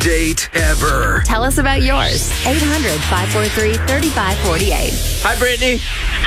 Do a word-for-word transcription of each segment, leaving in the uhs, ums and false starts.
date ever. Tell us about yours. eight hundred, five four three, three five four eight. Hi, Brittany.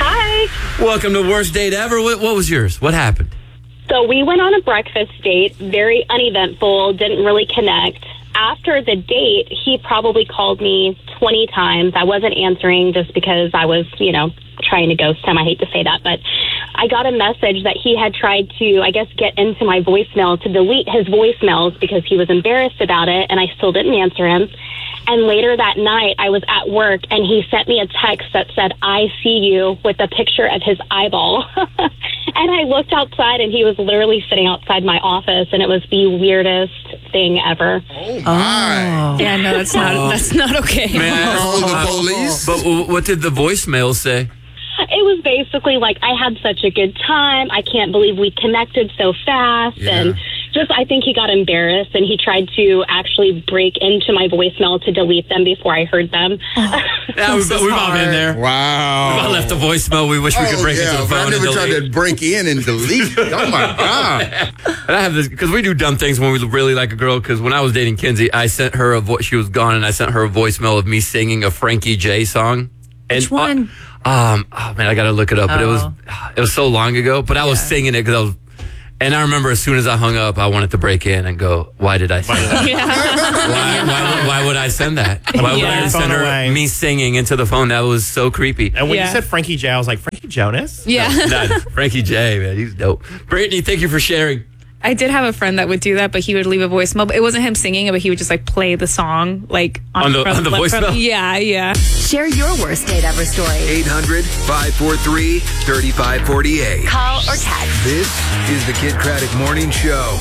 Hi. Welcome to Worst Date Ever. What, what was yours? What happened? So we went on a breakfast date, very uneventful, didn't really connect. After the date, he probably called me twenty times. I wasn't answering just because I was, you know, trying to ghost him. I hate to say that, but I got a message that he had tried to, I guess, get into my voicemail to delete his voicemails because he was embarrassed about it, and I still didn't answer him. And later that night, I was at work, and he sent me a text that said, "I see you," with a picture of his eyeball. And I looked outside, and he was literally sitting outside my office, and it was the weirdest thing ever. Oh, my. Yeah, no, that's not, that's not okay. Man, Call the police. But w- what did the voicemail say? It was basically like, "I had such a good time. I can't believe we connected so fast." Yeah. And just, I think he got embarrassed, and he tried to actually break into my voicemail to delete them before I heard them. Yeah, we've, we've all been there. Wow. I left a voicemail. We wish we could Oh, break yeah, into the but phone I never and tried delete. to break in and delete. Oh, my God. And I have this because we do dumb things when we really like a girl. Because when I was dating Kinsey, I sent her a vo- she was gone, and I sent her a voicemail of me singing a Frankie J song. And, Which one? Uh, um, oh man, I gotta look it up. But it was Oh. it was so long ago. But I was singing it because I was. And I remember as soon as I hung up, I wanted to break in and go, "Why did I send that? why, why, why would I send that? Why would Yeah. I send her Phone away. me singing into the phone? That was so creepy." And when Yeah. you said Frankie J, I was like, Frankie Jonas? Yeah. Nah, Frankie J, man, he's dope. Brittany, thank you for sharing. I did have a friend that would do that, but he would leave a voicemail. But it wasn't him singing it, but he would just like play the song like On the- from, on the from- voicemail? Yeah, yeah. Share your worst date ever story. eight hundred, five four three, three five four eight. Call or text. This is the Kid Craddock Morning Show.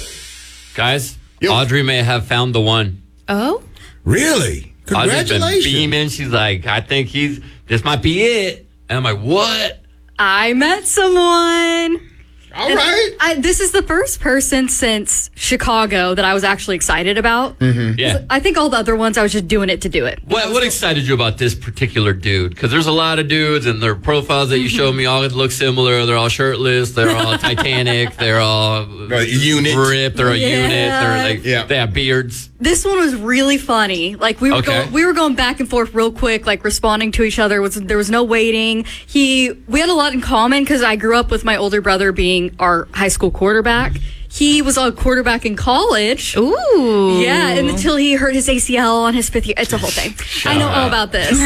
Guys, Yo. Audrey may have found the one. Oh, Really? Audrey's been Congratulations. beaming. She's like, "I think he's, this might be it." And I'm like, "What?" I met someone. All right. I, this is the first person since Chicago that I was actually excited about. Yeah. I think all the other ones I was just doing it to do it. What, what excited you about this particular dude? Because there's a lot of dudes, and their profiles that you showed me all look similar. They're all shirtless. They're all Titanic. They're all A unit. ripped. They're a Yeah. unit. They're like, Yeah. they have beards. This one was really funny. Like we were Okay. going, we were going back and forth real quick, like responding to each other. Was there was no waiting. He we had a lot in common because I grew up with my older brother being our high school quarterback. He was a quarterback in college. ooh, Yeah, and until he hurt his A C L on his fifth year. It's a whole thing. I know all about this.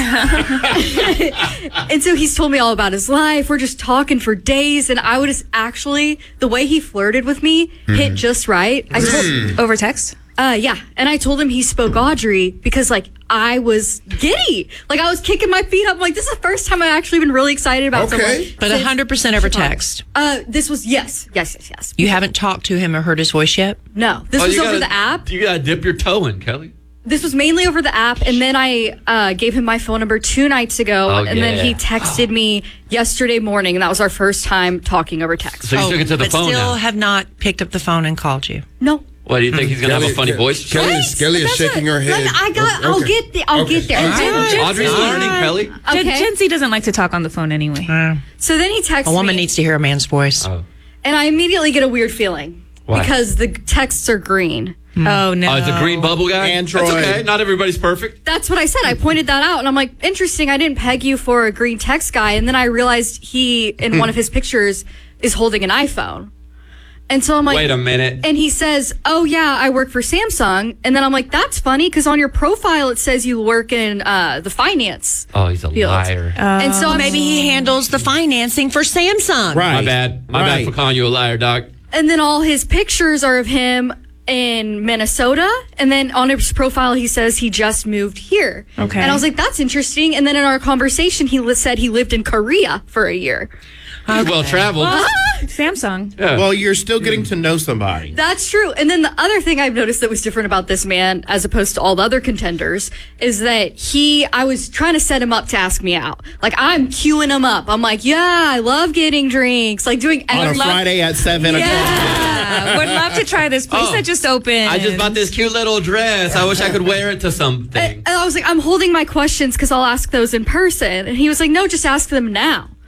And so he's told me all about his life. We're just talking for days. And I was actually, the way he flirted with me hit just right. I told, over text. uh, yeah. And I told him he spoke Audrey because, like, I was giddy. Like, I was kicking my feet up. I'm like, this is the first time I've actually been really excited about Okay. someone. But one hundred percent over text. Uh, this was, yes. Yes, yes, yes. You haven't talked to him or heard his voice yet? No, this Oh, was you over gotta- the app. You gotta dip your toe in, Kelly. This was mainly over the app, and then I uh, gave him my phone number two nights ago, Oh, and then yeah. he texted me yesterday morning, and that was our first time talking over text. So you took it to the but phone still now. have not picked up the phone and called you. No. What do you think he's gonna have a funny voice? Kelly, is- Kelly is shaking her head. Like, I got. I'll Okay. get there. I'll Okay. get there. Okay. Audrey's learning, Kelly. Okay. Gen Z doesn't like to talk on the phone anyway. So then he texts A woman me, needs to hear a man's voice. Oh. and I immediately get a weird feeling Why? because the texts are green. Oh no, Oh, it's a green bubble guy? Android. That's okay. Not everybody's perfect. That's what I said. I pointed that out, and I'm like, interesting. I didn't peg you for a green text guy, and then I realized he, in one of his pictures, is holding an iPhone. And so I'm like, Wait a minute. And he says, "Oh yeah, I work for Samsung." And then I'm like, "That's funny because on your profile it says you work in uh, the finance." Oh, he's a field." liar. and so Maybe he handles the financing for Samsung. Right. My bad. My bad Right. for calling you a liar, Doc. And then all his pictures are of him in Minnesota. And then on his profile he says he just moved here. Okay. And I was like, "That's interesting." And then in our conversation he li- said he lived in Korea for a year. He's well traveled. Samsung. Yeah. Well, you're still getting to know somebody. That's true. And then the other thing I've noticed that was different about this man, as opposed to all the other contenders, is that he, I was trying to set him up to ask me out. Like, I'm queuing him up. I'm like, yeah, I love getting drinks. Like, doing On a love- Friday at seven o'clock. Yeah, would love to try this place Oh. that just opened. I just bought this cute little dress. I wish I could wear it to something. And I was like, I'm holding my questions because I'll ask those in person. And he was like, no, just ask them now.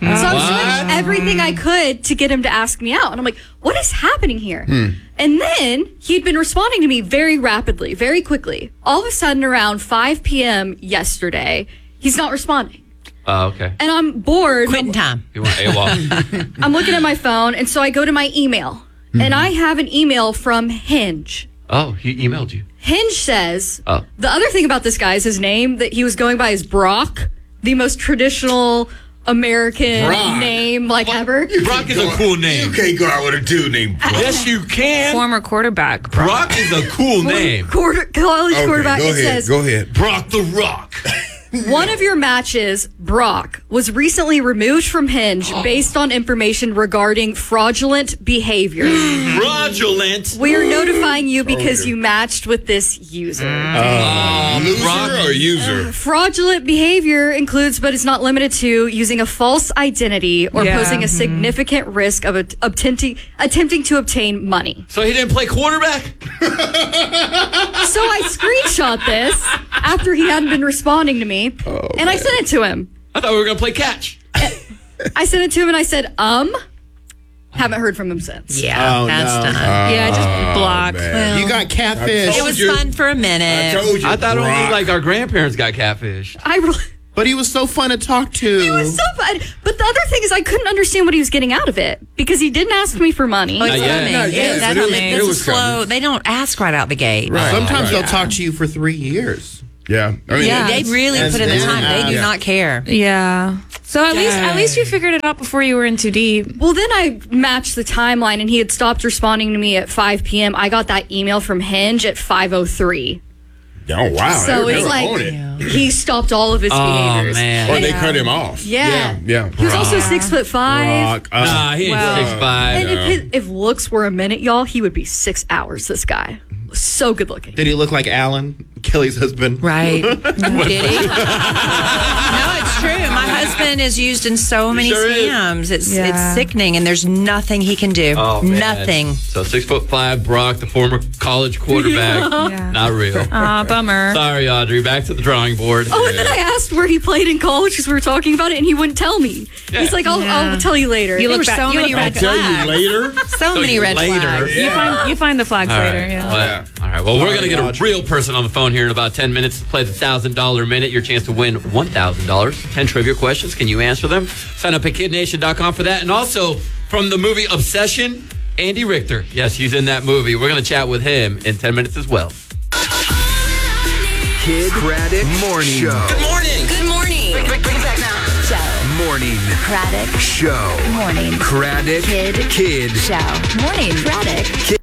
So I was doing everything I could to get him to ask me out. And I'm like, what is happening here? And then he'd been responding to me very rapidly, very quickly. All of a sudden, around five p.m. yesterday, he's not responding. Oh, okay. And I'm bored. Quitting time. You want AWOL? I'm looking at my phone, and so I go to my email. And I have an email from Hinge. Oh, he emailed you. Hinge says, Oh. the other thing about this guy is his name that he was going by is Brock, the most traditional American Brock. name like ever. Brock is a cool name. You can't go out with a dude named Brock. Yes, you can. Former quarterback. Brock is a cool name. Quarter, college Okay, quarterback. go It ahead. says, Go ahead. Brock the Rock. one of your matches, Brock, was recently removed from Hinge based on information regarding fraudulent behavior. Fraudulent. We are notifying you because you matched with this user. Loser Brock. or user? Fraudulent behavior includes, but is not limited to, using a false identity or Yeah. posing a significant risk of at- attempting attempting to obtain money. So he didn't play quarterback? So I screenshot this after he hadn't been responding to me, and I sent it to him. I thought we were going to play catch. I sent it to him, and I said, um, haven't heard from him since. Yeah, Oh, that's no. done. Yeah, just block. man. You got catfish. It was you. fun for a I minute. told you. I thought Brock. only like our grandparents got catfished. I really. But he was so fun to talk to. It was so fun. But the other thing is, I couldn't understand what he was getting out of it because he didn't ask me for money. Oh, it's Not yet. coming. Not yet, That's but it was- coming. it It's a was slow. coming. They don't ask right out the gate. Right. Sometimes right. they'll talk to you for three years. Yeah. I mean, Yeah. They really As put in the then, time. They do yeah. not care. Yeah. So at least at least you figured it out before you were in too deep. Well, then I matched the timeline, and he had stopped responding to me at five p.m. I got that email from Hinge at five oh three. Oh, wow. So They it's were like on it. he stopped all of his Oh, behaviors. man. Or they cut him off. Yeah. Yeah. Yeah. He was also six foot five. Rock. Uh, Nah, he ain't Well, six five. And if, his, if looks were a minute, y'all, he would be six hours. This guy, so good looking. Did he look like Alan, Kelly's husband? Right. Did he? No, it's true. My husband is used in so many sure is. scams. It's Yeah. it's sickening, and there's nothing he can do. Oh, man. Nothing. So six foot five, Brock, the former college quarterback. Yeah. Not real. Ah, bummer. Sorry, Audrey. Back to the drawing board. Oh, and then I asked where he played in college because we were talking about it, and he wouldn't tell me. He's like, "I'll, Yeah. I'll tell you later." You There look were back- so you many look red back- Tell you flags. later. So many red later. flags. You find you find the flags All right. later. Yeah. Well, all right. Well, we're going to get a real person on the phone here in about ten minutes to play the one thousand dollars minute. Your chance to win one thousand dollars. ten trivia questions. Can you answer them? Sign up at kid nation dot com for that. And also from the movie Obsession, Andy Richter. Yes, he's in that movie. We're going to chat with him in ten minutes as well. Kid Craddock Morning Show. Good morning. Good morning. Bring, bring, bring it back now. Show. Morning Craddock. Show. Morning. Craddock Kid. Kid Show. Morning. Craddock.